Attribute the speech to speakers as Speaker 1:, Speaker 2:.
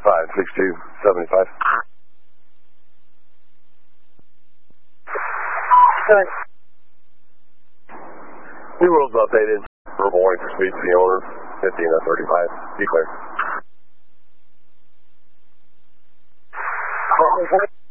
Speaker 1: 56275.
Speaker 2: Good.
Speaker 1: New world's updated. Verbal warning for speed to the owner. 15 to 35. Be clear.